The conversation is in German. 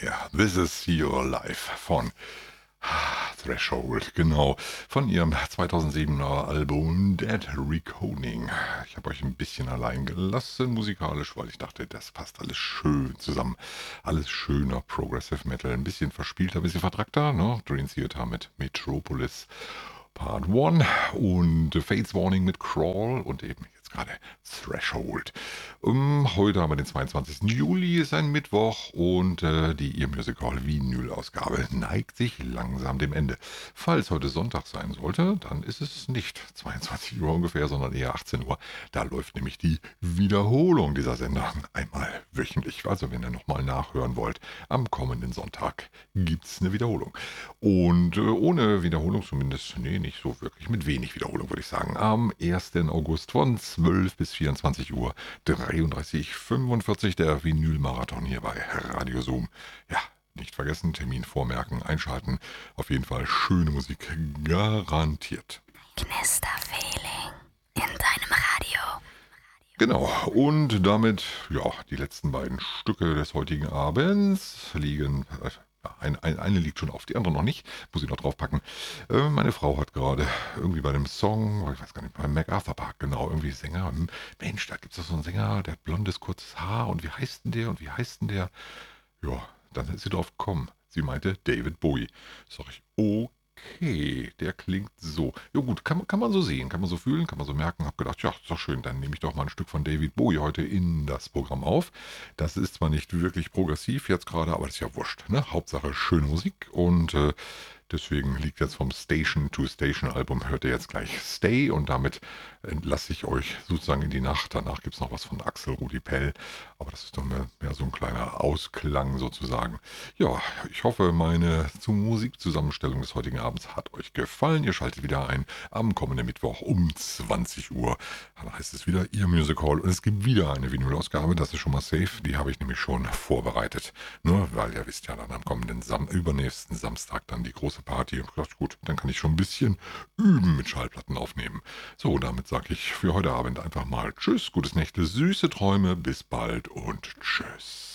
Yeah, this is your life von Threshold, genau, von ihrem 2007er Album Dead Reckoning. Ich habe euch ein bisschen allein gelassen musikalisch, weil ich dachte, das passt alles schön zusammen. Alles schöner Progressive Metal, ein bisschen verspielter, ein bisschen vertrackter, ne? Dream Theater mit Metropolis Part 1 und Fates Warning mit Crawl und eben jetzt gerade Threshold. Heute haben wir den 22. Juli, ist ein Mittwoch und die Ihr Musical Vinyl-Ausgabe neigt sich langsam dem Ende. Falls heute Sonntag sein sollte, dann ist es nicht 22 Uhr ungefähr, sondern eher 18 Uhr. Da läuft nämlich die Wiederholung dieser Sender einmal wöchentlich. Also wenn ihr nochmal nachhören wollt, am kommenden Sonntag gibt es eine Wiederholung. Und ohne Wiederholung zumindest, nee, nicht so wirklich, mit wenig Wiederholung würde ich sagen, am 1. August von 12 bis 24 Uhr 33:45 der Vinyl-Marathon hier bei Radio Zoom. Ja, nicht vergessen, Termin vormerken, einschalten. Auf jeden Fall schöne Musik, garantiert. Knisterfeeling in deinem Radio. Genau, und damit, ja, die letzten beiden Stücke des heutigen Abends liegen. Eine liegt schon auf, die andere noch nicht. Muss ich noch draufpacken. Meine Frau hat gerade irgendwie bei dem Song, ich weiß gar nicht, beim MacArthur Park, genau, irgendwie Sänger. Mensch, da gibt es doch so einen Sänger, der hat blondes, kurzes Haar. Und wie heißt denn der? Und wie heißt denn der? Ja, dann ist sie drauf gekommen. Sie meinte David Bowie. Sag ich, okay, der klingt so. Ja gut, kann man so sehen, kann man so fühlen, kann man so merken. Hab gedacht, ja, ist doch schön, dann nehme ich doch mal ein Stück von David Bowie heute in das Programm auf. Das ist zwar nicht wirklich progressiv jetzt gerade, aber das ist ja wurscht, ne? Hauptsache schöne Musik und deswegen liegt jetzt vom Station to Station Album, hört ihr jetzt gleich Stay und damit entlasse ich euch sozusagen in die Nacht. Danach gibt es noch was von Axel Rudi Pell, aber das ist doch mehr so ein kleiner Ausklang sozusagen. Ja, ich hoffe, meine Musikzusammenstellung des heutigen Abends hat euch gefallen. Ihr schaltet wieder ein am kommenden Mittwoch um 20 Uhr. Dann heißt es wieder Ihr Musical und es gibt wieder eine Vinyl-Ausgabe, das ist schon mal safe. Die habe ich nämlich schon vorbereitet, ne? Weil ihr wisst ja dann am kommenden übernächsten Samstag dann die große Party. Und ich dachte, gut, dann kann ich schon ein bisschen üben mit Schallplatten aufnehmen. So, damit sage ich für heute Abend einfach mal Tschüss, gutes Nächte, süße Träume, bis bald und Tschüss.